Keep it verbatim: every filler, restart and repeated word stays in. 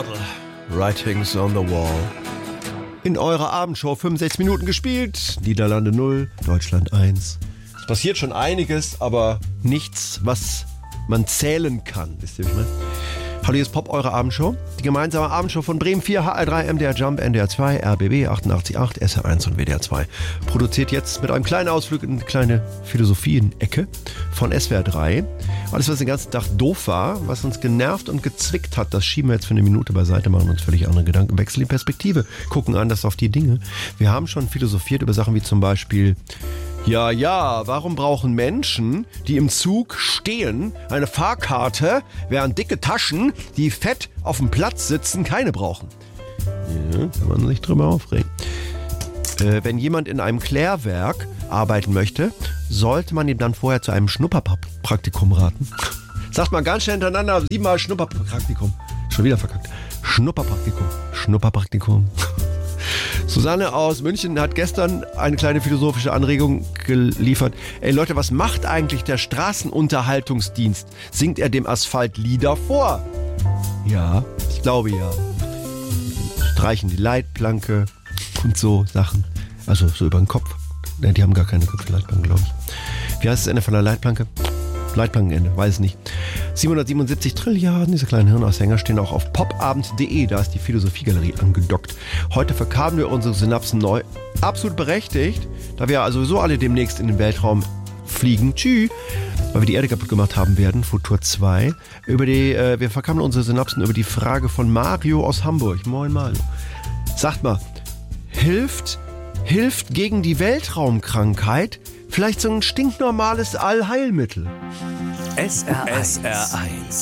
Aristotle. Writings on the Wall. In eurer Abendshow fünfundsechzig Minuten gespielt. Niederlande null, Deutschland eins. Es passiert schon einiges, aber nichts, was man zählen kann. Wisst ihr, wie ich meine? Hallo, hier ist Pop, eure Abendshow. Die gemeinsame Abendshow von Bremen vier, H R drei, M D R Jump, N D R zwei, R B B achtundachtzig Komma acht, S R eins und W D R zwei. Produziert jetzt mit einem kleinen Ausflug in eine kleine Philosophien-Ecke von S W R drei. Alles, was den ganzen Tag doof war, was uns genervt und gezwickt hat, das schieben wir jetzt für eine Minute beiseite, machen uns völlig andere Gedanken, wechseln die Perspektive, gucken anders auf die Dinge. Wir haben schon philosophiert über Sachen wie zum Beispiel... Ja, ja, warum brauchen Menschen, die im Zug stehen, eine Fahrkarte, während dicke Taschen, die fett auf dem Platz sitzen, keine brauchen? Ja, kann man sich drüber aufregen. Äh, wenn jemand in einem Klärwerk arbeiten möchte, sollte man ihm dann vorher zu einem Schnupperpraktikum raten. Sagt man ganz schnell hintereinander, siebenmal Schnupperpraktikum. Schon wieder verkackt. Schnupperpraktikum. Schnupperpraktikum. Susanne aus München hat gestern eine kleine philosophische Anregung geliefert. Ey Leute, was macht eigentlich der Straßenunterhaltungsdienst? Singt er dem Asphalt Lieder vor? Ja, ich glaube ja. Streichen die Leitplanke und so Sachen. Also so über den Kopf. Ne, die haben gar keine Kopfleitplanke, glaube ich. Wie heißt das Ende von der Leitplanke? Leitplankenende, weiß es nicht. siebenhundertsiebenundsiebzig Trilliarden, diese kleinen Hirnaushänger, stehen auch auf popabend punkt de, da ist die Philosophiegalerie angedockt. Heute verkabeln wir unsere Synapsen neu. Absolut berechtigt, da wir also sowieso alle demnächst in den Weltraum fliegen. Tschüss. Weil wir die Erde kaputt gemacht haben werden, Futur zwei. Über die, äh, wir verkabeln unsere Synapsen über die Frage von Mario aus Hamburg. Moin Mario. Sagt mal, hilft, hilft gegen die Weltraumkrankheit vielleicht so ein stinknormales Allheilmittel? S R eins. S R eins.